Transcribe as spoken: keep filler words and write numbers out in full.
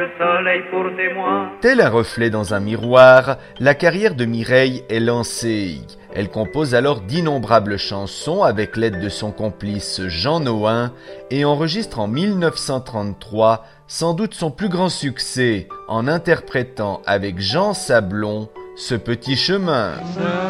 Le soleil pour témoin. Tel un reflet dans un miroir, la carrière de Mireille est lancée. Elle compose alors d'innombrables chansons avec l'aide de son complice Jean Nohain et enregistre en mille neuf cent trente-trois sans doute son plus grand succès en interprétant avec Jean Sablon Ce petit chemin.